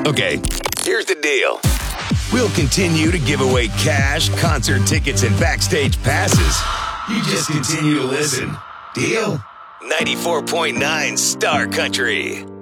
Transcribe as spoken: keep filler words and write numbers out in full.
Okay, here's the deal. We'll continue to give away cash, concert tickets, and backstage passes. You just continue to listen. Deal? ninety-four point nine Star Country.